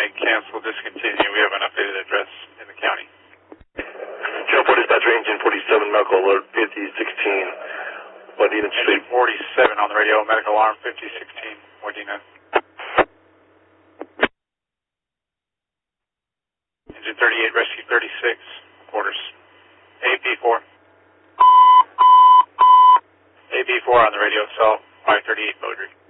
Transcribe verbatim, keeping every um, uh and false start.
may cancel, discontinue. We have an updated address in the county. Channel four Dispatch, Engine forty-seven, medical alert fifty sixteen, Wadena Street. Engine forty-seven on the radio, medical alarm fifty sixteen, Wadena. Engine thirty-eight, rescue thirty-six, quarters. A B four. A B four on the radio, cell five thirty-eight, Beaudry.